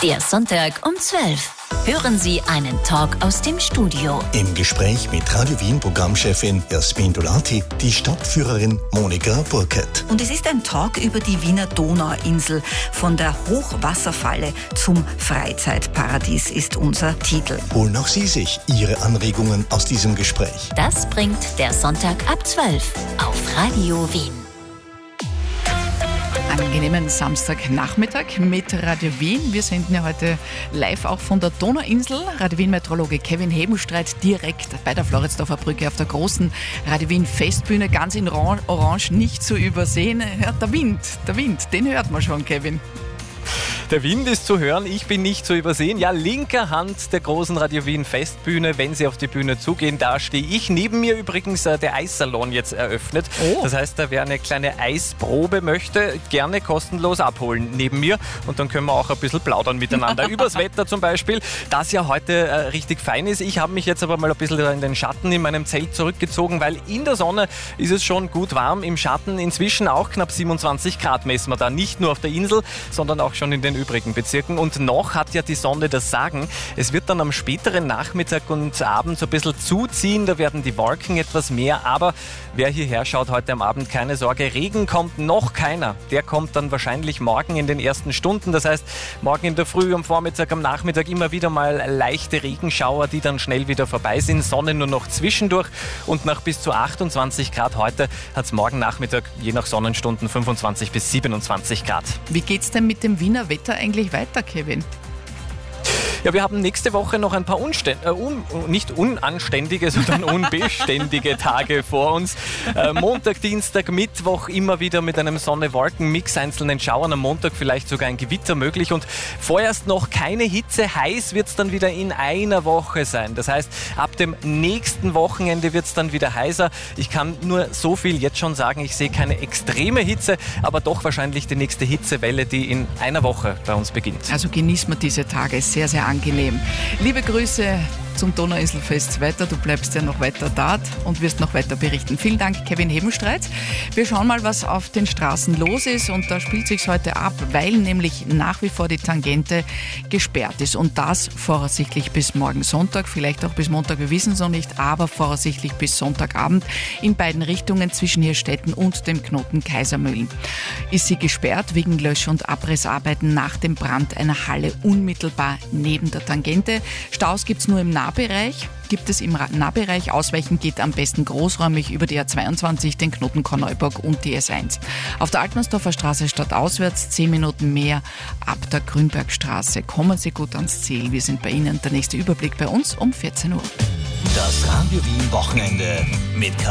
Der Sonntag um 12. Hören Sie einen Talk aus dem Studio. Im Gespräch mit Radio Wien Programmchefin Jasmin Dolati, die Stadtführerin Monika Burkert. Und es ist ein Talk über die Wiener Donauinsel. Von der Hochwasserfalle zum Freizeitparadies ist unser Titel. Holen auch Sie sich Ihre Anregungen aus diesem Gespräch. Das bringt der Sonntag ab 12 auf Radio Wien. Angenehmen Samstagnachmittag mit Radio Wien. Wir senden ja heute live auch von der Donauinsel. Radio Wien-Meteorologe Kevin Hebenstreit direkt bei der Floridsdorfer Brücke auf der großen Radio Wien-Festbühne. Ganz in Orange, nicht zu übersehen. Ja, der Wind, den hört man schon, Kevin. Der Wind ist zu hören, ich bin nicht zu übersehen. Ja, linker Hand der großen Radio Wien Festbühne, wenn Sie auf die Bühne zugehen, da stehe ich. Neben mir übrigens der Eissalon jetzt eröffnet. Oh. Das heißt, wer eine kleine Eisprobe möchte, gerne kostenlos abholen neben mir. Und dann können wir auch ein bisschen plaudern miteinander. Übers Wetter zum Beispiel, das ja heute richtig fein ist. Ich habe mich jetzt aber mal ein bisschen in den Schatten in meinem Zelt zurückgezogen, weil in der Sonne ist es schon gut warm. Im Schatten inzwischen auch knapp 27 Grad messen wir da. Nicht nur auf der Insel, sondern auch schon in den übrigen Bezirken. Und noch hat ja die Sonne das Sagen. Es wird dann am späteren Nachmittag und Abend so ein bisschen zuziehen. Da werden die Wolken etwas mehr. Aber wer hierher schaut heute am Abend, keine Sorge, Regen kommt noch keiner. Der kommt dann wahrscheinlich morgen in den ersten Stunden. Das heißt, morgen in der Früh, am Vormittag, am Nachmittag immer wieder mal leichte Regenschauer, die dann schnell wieder vorbei sind. Sonne nur noch zwischendurch. Und nach bis zu 28 Grad heute hat es morgen Nachmittag, je nach Sonnenstunden, 25 bis 27 Grad. Wie geht's denn mit dem Wiener Wetter eigentlich weiter, Kevin? Ja, wir haben nächste Woche noch ein paar nicht unanständige, sondern unbeständige Tage vor uns. Montag, Dienstag, Mittwoch immer wieder mit einem Sonne-Wolken-Mix, einzelnen Schauern, am Montag vielleicht sogar ein Gewitter möglich und vorerst noch keine Hitze. Heiß wird es dann wieder in einer Woche sein. Das heißt, ab dem nächsten Wochenende wird es dann wieder heißer. Ich kann nur so viel jetzt schon sagen, ich sehe keine extreme Hitze, aber doch wahrscheinlich die nächste Hitzewelle, die in einer Woche bei uns beginnt. Also genießen wir diese Tage, sehr, sehr angenehm. Liebe Grüße zum Donauinselfest weiter. Du bleibst ja noch weiter da und wirst noch weiter berichten. Vielen Dank, Kevin Hebenstreit. Wir schauen mal, was auf den Straßen los ist und da spielt sich's heute ab, weil nämlich nach wie vor die Tangente gesperrt ist und das voraussichtlich bis morgen Sonntag, vielleicht auch bis Montag, wir wissen es noch nicht, aber voraussichtlich bis Sonntagabend in beiden Richtungen zwischen Hirstetten und dem Knoten Kaisermühlen. Ist sie gesperrt wegen Lösch- und Abrissarbeiten nach dem Brand einer Halle unmittelbar neben der Tangente. Staus gibt's nur im Nahbereich. Ausweichen geht am besten großräumig über die A22, den Knoten Korneuburg und die S1. Auf der Altmannsdorfer Straße stadtauswärts 10 Minuten mehr ab der Grünbergstraße. Kommen Sie gut ans Ziel. Wir sind bei Ihnen. Der nächste Überblick bei uns um 14 Uhr. Das Radio Wien Wochenende mit